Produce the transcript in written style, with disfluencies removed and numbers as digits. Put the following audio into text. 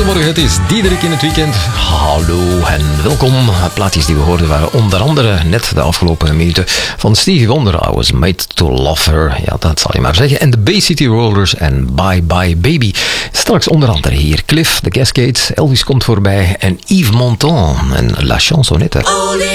Goedemorgen, het is Diederik in het weekend. Hallo en welkom. Plaatjes die we hoorden waren onder andere net de afgelopen minuten van Stevie Wonder. I was made to love her. Ja, dat zal je maar zeggen. En de Bay City Rollers en Bye Bye Baby. Straks onder andere hier Cliff, The Cascades, Elvis komt voorbij en Yves Montand en La Chansonnette.